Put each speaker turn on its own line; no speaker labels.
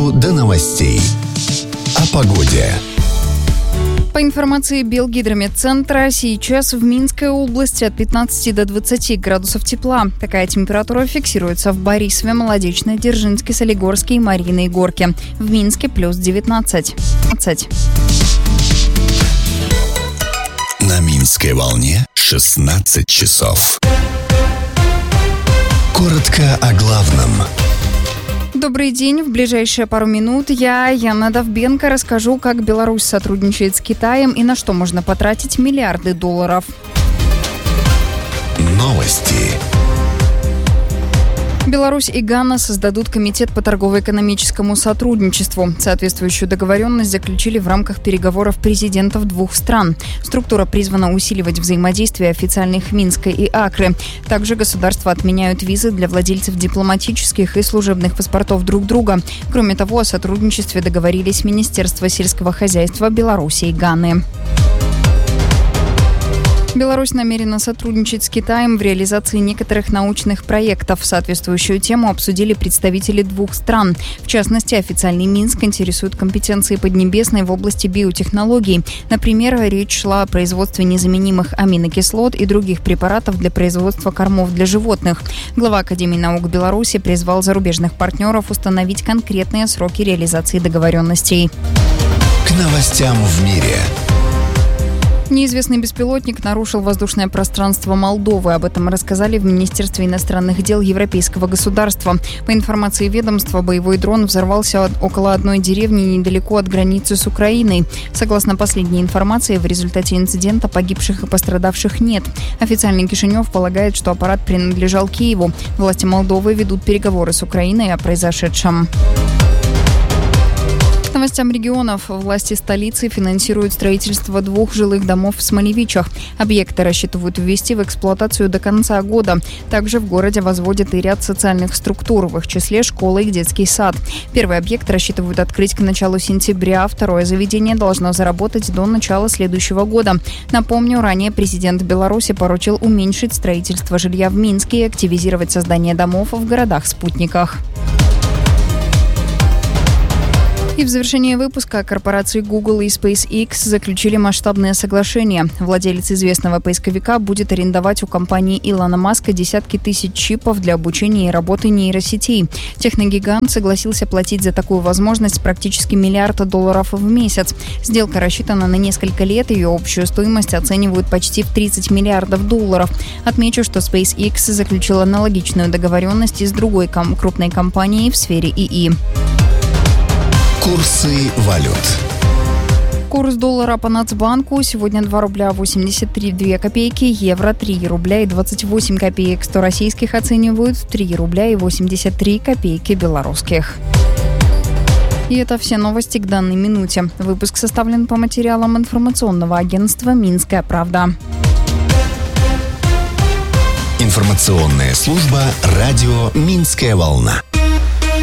спорту до новостей. О погоде.
По информации Белгидрометцентра, сейчас в Минской области от 15 до 20 градусов тепла. Такая температура фиксируется в Борисове, Молодечной, Дзержинске, Солигорске и Марииной Горке. В Минске плюс 19.
На Минской волне 16 часов. Коротко о главном.
Добрый день. В ближайшие пару минут я, Яна Довбенко, расскажу, как Беларусь сотрудничает с Китаем и на что можно потратить миллиарды долларов.
Новости.
Беларусь и Гана создадут комитет по торгово-экономическому сотрудничеству. Соответствующую договоренность заключили в рамках переговоров президентов двух стран. Структура призвана усиливать взаимодействие официальных Минска и Акры. Также государства отменяют визы для владельцев дипломатических и служебных паспортов друг друга. Кроме того, о сотрудничестве договорились Министерство сельского хозяйства Беларуси и Ганы. Беларусь намерена сотрудничать с Китаем в реализации некоторых научных проектов. Соответствующую тему обсудили представители двух стран. В частности, официальный Минск интересует компетенции Поднебесной в области биотехнологий. Например, речь шла о производстве незаменимых аминокислот и других препаратов для производства кормов для животных. Глава Академии наук Беларуси призвал зарубежных партнеров установить конкретные сроки реализации договоренностей.
К новостям в мире.
Неизвестный беспилотник нарушил воздушное пространство Молдовы. Об этом рассказали в Министерстве иностранных дел Европейского государства. По информации ведомства, боевой дрон взорвался около одной деревни недалеко от границы с Украиной. Согласно последней информации, в результате инцидента погибших и пострадавших нет. Официальный Кишинев полагает, что аппарат принадлежал Киеву. Власти Молдовы ведут переговоры с Украиной о произошедшем. К новостям регионов. Власти столицы финансируют строительство 2 жилых домов в Смолевичах. Объекты рассчитывают ввести в эксплуатацию до конца года. Также в городе возводят и ряд социальных структур, в их числе школа и детский сад. Первый объект рассчитывают открыть к началу сентября, второе заведение должно заработать до начала следующего года. Напомню, ранее президент Беларуси поручил уменьшить строительство жилья в Минске и активизировать создание домов в городах-спутниках. И в завершении выпуска корпорации Google и SpaceX заключили масштабное соглашение. Владелец известного поисковика будет арендовать у компании Илона Маска десятки тысяч чипов для обучения и работы нейросетей. Техногигант согласился платить за такую возможность практически $1 миллиард в месяц. Сделка рассчитана на несколько лет, ее общую стоимость оценивают почти в $30 миллиардов. Отмечу, что SpaceX заключила аналогичную договоренность и с другой крупной компанией в сфере ИИ.
Курсы валют.
Курс доллара по Нацбанку сегодня 2 рубля 83 копейки, евро 3 рубля и 28 копеек, 100 российских оценивают в 3 рубля и 83 копейки белорусских. И это все новости к данной минуте. Выпуск составлен по материалам информационного агентства «Минская правда».
Информационная служба радио «Минская волна».